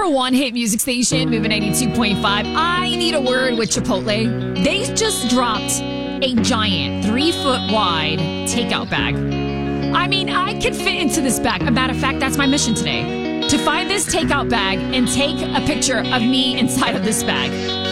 number one hit music station, Moving 82.5. I need a word with Chipotle. They just dropped a giant 3-foot wide takeout bag. I mean, I could fit into this bag. As a matter of fact, that's my mission today. To find this takeout bag and take a picture of me inside of this bag.